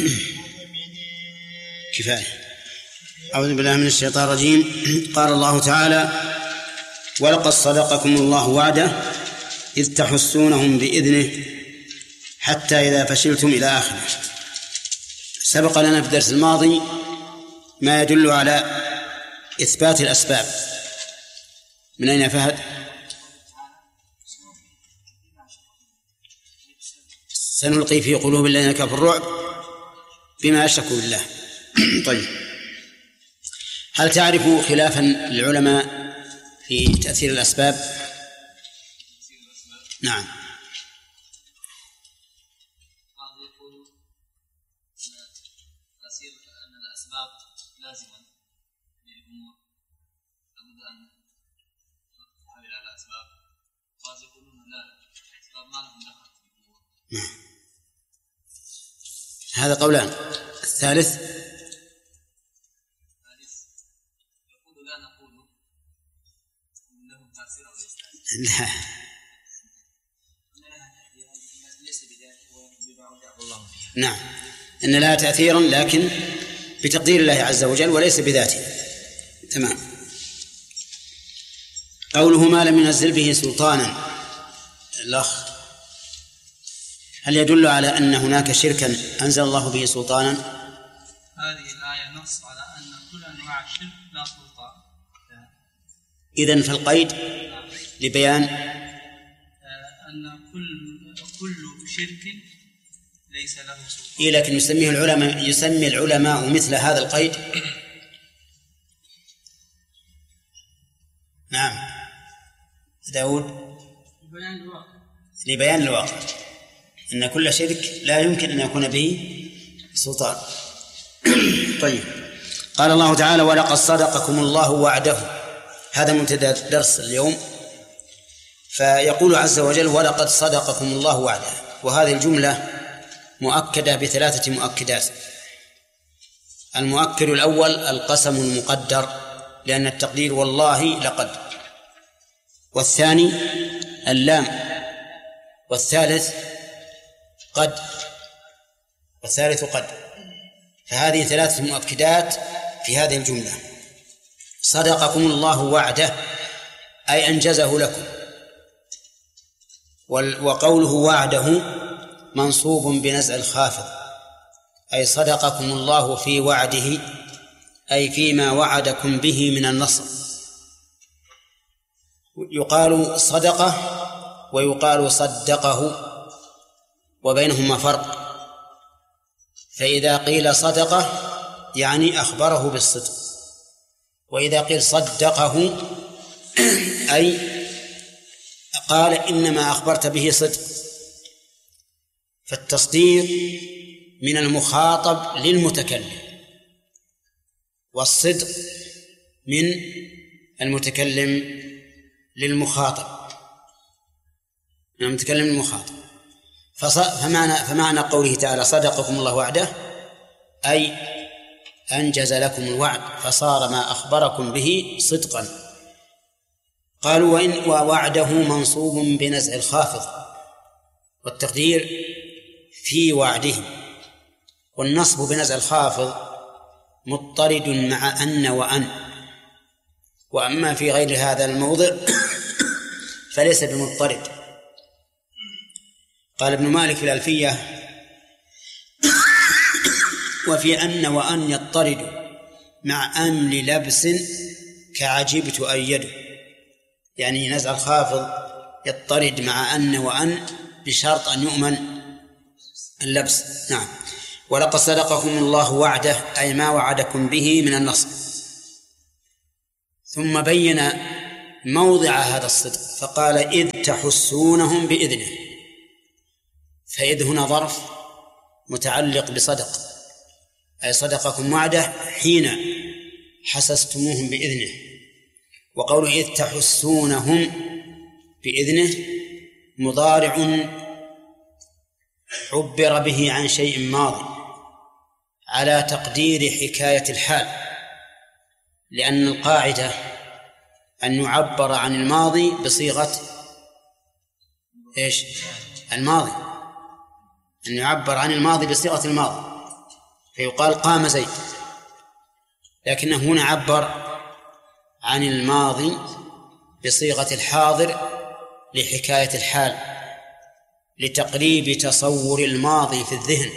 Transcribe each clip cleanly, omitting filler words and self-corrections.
كفاية. أعوذ بالله من الشيطان الرجيم. قال الله تعالى: ولقد صدقكم الله وعده إذ تحسونهم بإذنه حتى إذا فشلتم إلى آخره. سبق لنا في الدرس الماضي ما يدل على إثبات الأسباب. من أين فهد؟ سنلقي في قلوب الذين كفروا الرعب بما أشركوا بالله. طيب، هل تعرف خلافا للعلماء في تأثير الأسباب؟ نعم. تأثير أن الأسباب لازمة للأمور لابد أن تحمل على الأسباب، بعض يقولون لا، الأسباب ما لهم دخل في الأمور. نعم، هذا قولان. الثالث يقول لا نقول لهم تأثير أو لا، ليس بذلك الله فيها. نعم، إن لها تأثيرا لكن بتقدير الله عز وجل وليس بذاته. تمام. قوله ما لم ينزل به سلطانا، الأخ، هل يدل على أن هناك شركا أنزل الله به سلطانا؟ هذه الآية نص على أن كل أنواع الشرك لا سلطان. إذن فالقيد لبيان أن كل شرك ليس له سلطان. إيه، لكن يسمي العلماء مثل هذا القيد. نعم داود. لبيان الواقع أن كل شرك لا يمكن أن يكون به سلطان. طيب، قال الله تعالى: ولقد صدقكم الله وعده. هذا مبتدأ درس اليوم. فيقول عز وجل: ولقد صدقكم الله وعده، وهذه الجملة مؤكدة بثلاثة مؤكدات. المؤكد الأول القسم المقدر، لأن التقدير والله لقد، والثاني اللام، والثالث قد، والثالث قد. فهذه ثلاثة مؤكدات في هذه الجملة. صدقكم الله وعده أي أنجزه لكم، وقوله وعده منصوب بنزع الخافض، أي صدقكم الله في وعده، أي فيما وعدكم به من النصر. يقال صدقه ويقال صدقه، وبينهما فرق. فإذا قيل صدقه يعني أخبره بالصدق، وإذا قيل صدقه أي قال إنما أخبرت به صدق. فالتصديق من المخاطب للمتكلم، والصدق من المتكلم للمخاطب، من المتكلم للمخاطب. فمعنى قوله تعالى: صدقكم الله وعده أي أنجز لكم الوعد، فصار ما أخبركم به صدقا. قالوا: ووعده منصوب بنزع الخافض، والتقدير في وعده، والنصب بنزع الخافض مضطرد مع أن وأن. وأما في غير هذا الموضع فليس بمضطرد. قال ابن مالك في الألفية: وفي أن وأن يضطرد مع أمل لبس كعجبت أيده. يعني نزع الخافض يضطرد مع أن وأن بشرط أن يؤمن اللبس. نعم. ولقد صدقكم الله وعده أي ما وعدكم به من النصر. ثم بين موضع هذا الصدق فقال: إذ تحسونهم بإذنه. فإذ هنا ظرف متعلق بصدق، أي صدقكم وعده حين حسستموهم بإذنه. وقوله إذ تحسونهم بإذنه مضارع عبر به عن شيء ماضي على تقدير حكاية الحال، لأن القاعدة أن يعبر عن الماضي بصيغة الماضي، أن يعبر عن الماضي بصيغة الماضي. فيقال قام زيد، لكنه هنا عبر عن الماضي بصيغة الحاضر لحكاية الحال، لتقريب تصور الماضي في الذهن،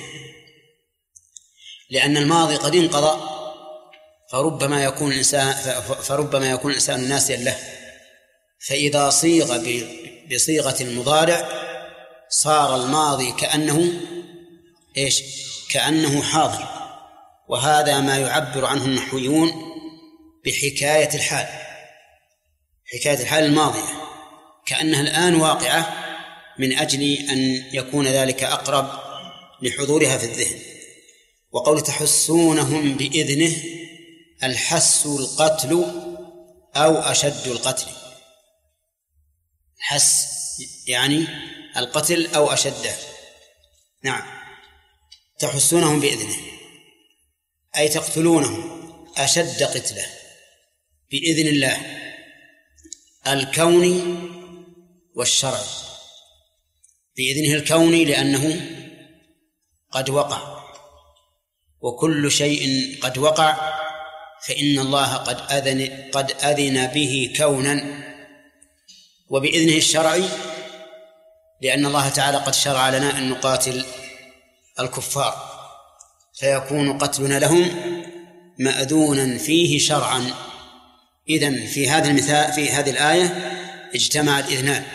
لأن الماضي قد انقضى فربما يكون الإنسان ناسيا له، فإذا صيغ بصيغة المضارع صار الماضي كأنه حاضر، وهذا ما يعبر عنه النحويون بحكاية الحال، حكاية الحال الماضية كأنها الآن واقعة، من أجل أن يكون ذلك أقرب لحضورها في الذهن. وقول تحسونهم بإذنه، الحس القتل أو أشد القتل، حس يعني القتل أو أشده. نعم، تحسونهم بإذنه أي تقتلونهم أشد قتله بإذن الله الكوني والشرعي. بإذنه الكوني لأنه قد وقع، وكل شيء قد وقع فإن الله قد أذن به كونا. وبإذنه الشرعي لأن الله تعالى قد شرع لنا أن نقاتل الكفار، فيكون قتلنا لهم مأذونا فيه شرعا. إذن في هذا المثال، في هذه الآية اجتمع الإذنان،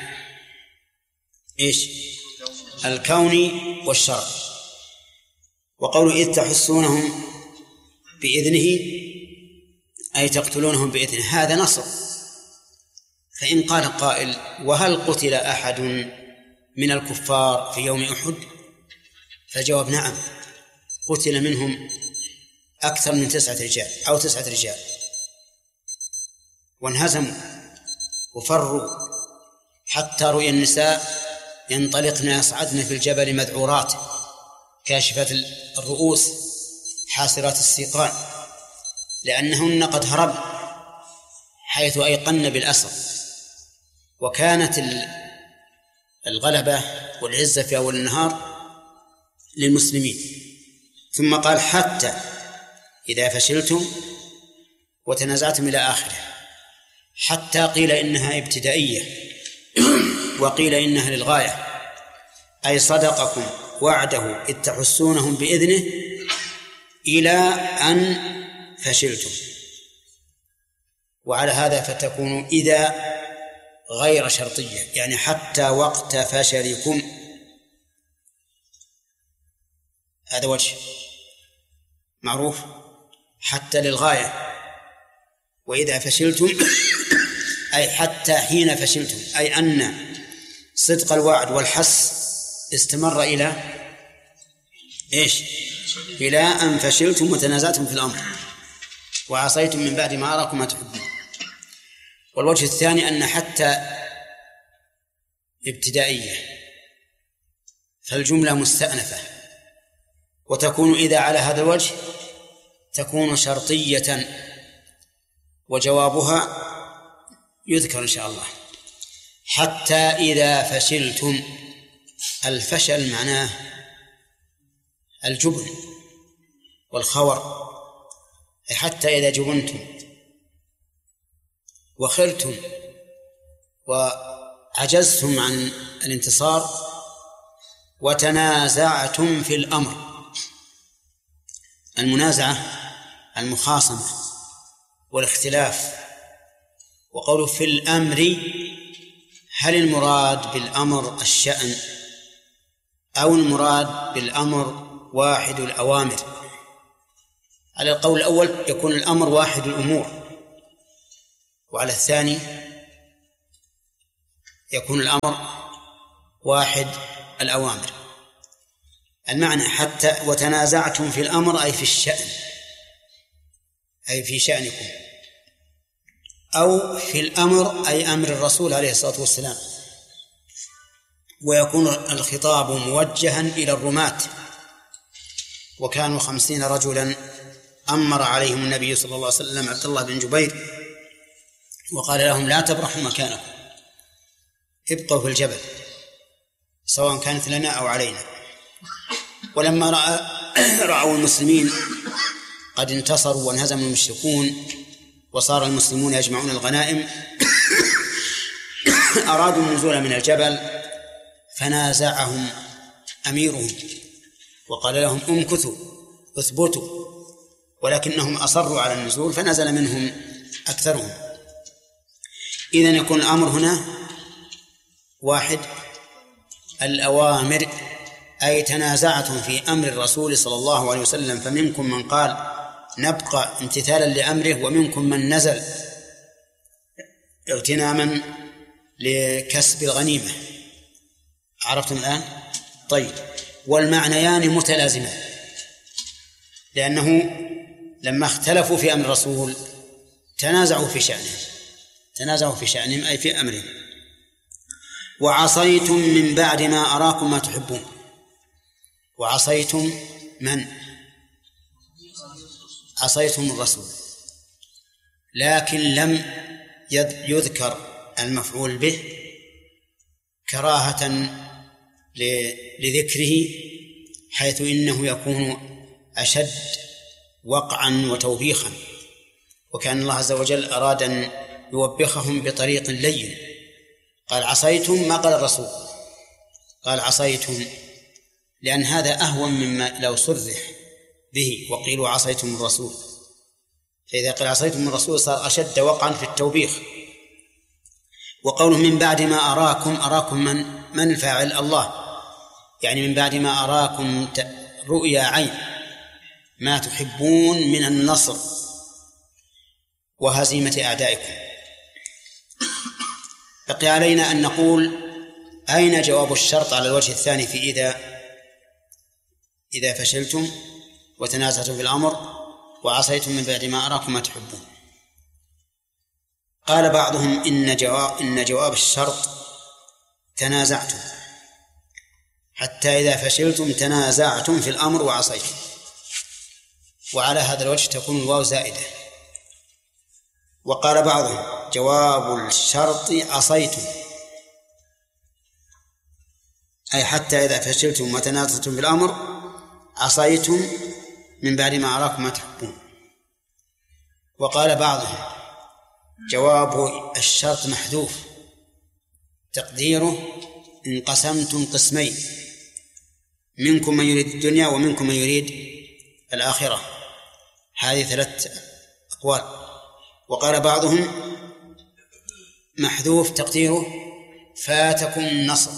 الكوني والشرع. وقولوا إذ تحسونهم بإذنه أي تقتلونهم بإذنه، هذا نصر. فإن قال قائل وهل قتل أحد من الكفار في يوم أحد؟ فالجواب نعم، قتل منهم أكثر من 9 رجال أو 9 رجال، وانهزموا وفروا حتى رؤي النساء ينطلقن يصعدن في الجبل مذعورات كاشفات الرؤوس حاسرات السيقان، لأنهن قد هرب حيث أيقن بالأسر. وكانت الغلبة والعزة في أول النهار للمسلمين. ثم قال حتى إذا فشلتم وتنازعتم إلى آخره. حتى قيل إنها ابتدائية وقيل إنها للغاية، أي صدقكم وعده إذ تحسونهم بإذنه إلى أن فشلتم. وعلى هذا فتكون إذا غير شرطية، يعني حتى وقت فشلكم، هذا وجه معروف. حتى للغاية، وإذا فشلتم أي حتى حين فشلتم، أي أن صدق الوعد والحس استمر إلى إلى أن فشلتم وتنازعتم في الأمر وعصيتم من بعد ما أراكم ما تحبون. والوجه الثاني أن حتى ابتدائية، فالجملة مستأنفة، وتكون إذا على هذا الوجه تكون شرطية، وجوابها يذكر إن شاء الله. حتى إذا فشلتم، الفشل معناه الجبن والخور، حتى إذا جبنتم وخرتم وعجزتم عن الانتصار وتنازعتم في الأمر. المنازعة المخاصمة والاختلاف. وقوله في الأمر، هل المراد بالأمر الشأن أو المراد بالأمر واحد الأوامر؟ على القول الأول يكون الأمر واحد الأمور، وعلى الثاني يكون الأمر واحد الأوامر. المعنى حتى وتنازعتم في الأمر أي في الشأن، أي في شأنكم، أو في الأمر أي أمر الرسول عليه الصلاة والسلام. ويكون الخطاب موجها إلى الرماة، وكانوا 50 رجلا أمر عليهم النبي صلى الله عليه وسلم عبد الله بن جبير وقال لهم لا تبرحوا مكانكم، ابقوا في الجبل سواء كانت لنا أو علينا. ولما رأى رأوا المسلمين قد انتصروا وانهزم المشركون وصار المسلمون يجمعون الغنائم أرادوا النزول من الجبل، فنازعهم أميرهم وقال لهم امكثوا اثبتوا، ولكنهم أصروا على النزول فنزل منهم أكثرهم. إذن يكون الأمر هنا واحد، الأوامر، أي تنازعتم في أمر الرسول صلى الله عليه وسلم، فمنكم من قال نبقى امتثالا لأمره، ومنكم من نزل اغتناما لكسب الغنيمة. عرفتم الآن؟ طيب، والمعنيان متلازمان، لأنه لما اختلفوا في أمر الرسول تنازعوا في شأنهم أي في أمرهم. وعصيتم من بعد ما أراكم ما تحبون. وعصيتم من؟ عصيتم الرسول، لكن لم يذكر المفعول به كراهة لذكره، حيث إنه يكون أشد وقعا وتوبيخا، وكان الله عز وجل أراد أن يوبخهم بطريق لين. قال عصيتم، ما قال الرسول، قال عصيتم، لأن هذا أهون مما لو صرح به وقيلوا عصيتم الرسول، فإذا قال عصيتم الرسول صار أشد وقعا في التوبيخ. وقوله من بعد ما أراكم من الفاعل؟ الله، يعني من بعد ما أراكم رؤيا عين ما تحبون من النصر وهزيمة أعدائكم. بقي علينا أن نقول أين جواب الشرط على الوجه الثاني في إذا فشلتم وتنازعتم في الأمر وعصيتم من بعد ما أراكم ما تحبون. قال بعضهم إن جواب الشرط تنازعتم، حتى إذا فشلتم تنازعتم في الأمر وعصيتم، وعلى هذا الوجه تكون الواو زائدة. وقال بعضهم جواب الشرط عصيتم، أي حتى إذا فشلتم وتنازعتم في الأمر عصيتم من بعد ما أراكم ما تحبون. وقال بعضهم جواب الشرط محذوف، تقديره انقسمتم قسمين، منكم من يريد الدنيا ومنكم من يريد الآخرة. هذه 3 أقوال. وقال بعضهم محذوف تقديره فاتكم النصر،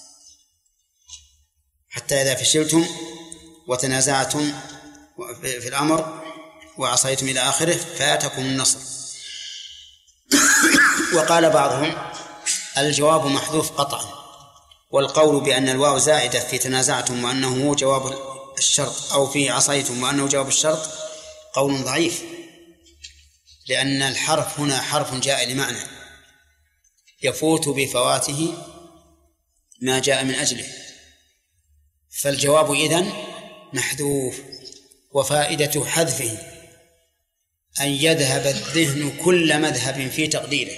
حتى إذا فشلتم وتنازعتم في الأمر وعصيتم إلى آخره فاتكم النصر. وقال بعضهم الجواب محذوف قطعا، والقول بأن الواو زائدة في تنازعتم وأنه هو جواب الشرط، أو في عصيتم وأنه جواب الشرط، قول ضعيف، لأن الحرف هنا حرف جاء لمعنى يفوت بفواته ما جاء من أجله، فالجواب إذن محذوف. وفائدة حذفه أن يذهب الذهن كل مذهب في تقديره،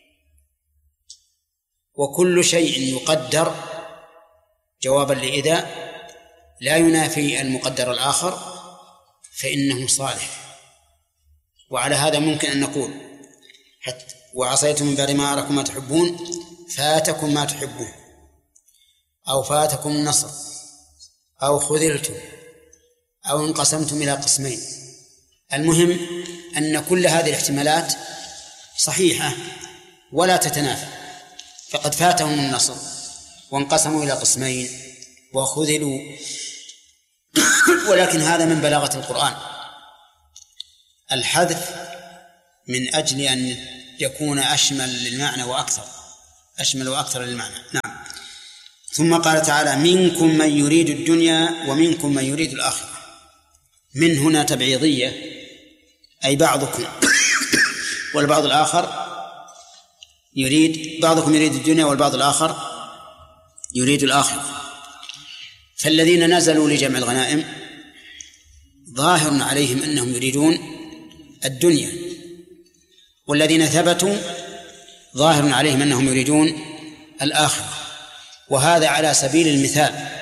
وكل شيء يقدر جوابا لإذا لا ينافي المقدر الآخر فإنه صالح. وعلى هذا ممكن أن نقول حتى وعصيتم من بعد ما أراكم ما تحبون فاتكم ما تحبون، أو فاتكم النصر، أو خذلتم، أو انقسمتم إلى قسمين. المهم أن كل هذه الاحتمالات صحيحة ولا تتنافى، فقد فاتهم النصر وانقسموا إلى قسمين وخذلوا. ولكن هذا من بلاغة القرآن، الحذف من أجل أن يكون أشمل للمعنى وأكثر، أشمل وأكثر للمعنى. نعم. ثم قال تعالى منكم من يريد الدنيا ومنكم من يريد الآخرة. من هنا تبعيضية، أي بعضكم والبعض الآخر يريد، بعضكم يريد الدنيا والبعض الآخر يريد الآخرة. فالذين نزلوا لجمع الغنائم ظاهر عليهم أنهم يريدون الدنيا، والذين ثبتوا ظاهر عليهم أنهم يريدون الآخرة. وهذا على سبيل المثال،